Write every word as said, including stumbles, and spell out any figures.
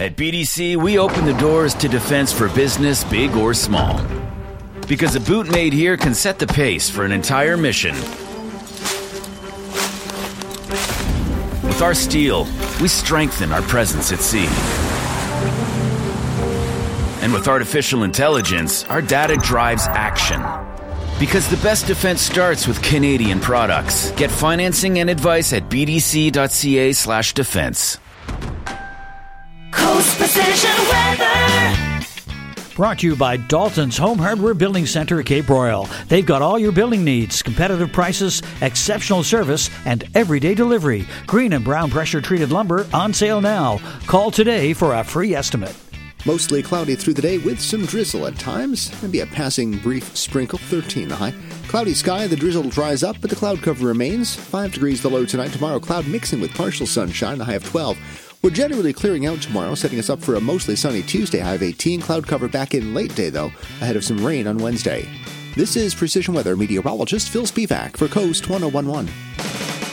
At B D C, we open the doors to defense for business, big or small. Because a boot made here can set the pace for an entire mission. With our steel, we strengthen our presence at sea. And with artificial intelligence, our data drives action. Because the best defense starts with Canadian products. Get financing and advice at bdc.ca slash defense. Coast Precision Weather. Brought to you by Dalton's Home Hardware Building Center at Cape Royal. They've got all your building needs, competitive prices, exceptional service, and everyday delivery. Green and brown pressure treated lumber on sale now. Call today for a free estimate. Mostly cloudy through the day with some drizzle at times. Maybe a passing brief sprinkle, thirteen the high. Cloudy sky, the drizzle dries up, but the cloud cover remains. five degrees the low tonight. Tomorrow, cloud mixing with partial sunshine, a high of twelve. We're generally clearing out tomorrow, setting us up for a mostly sunny Tuesday, high of eighteen. Cloud cover back in late day, though, ahead of some rain on Wednesday. This is Precision Weather meteorologist Phil Spivak for Coast ten eleven.